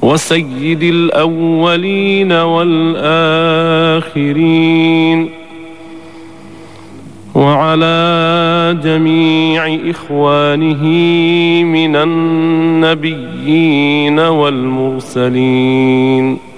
وسيد الأولين والآخرين، وعلى جميع إخوانه من النبيين والمرسلين،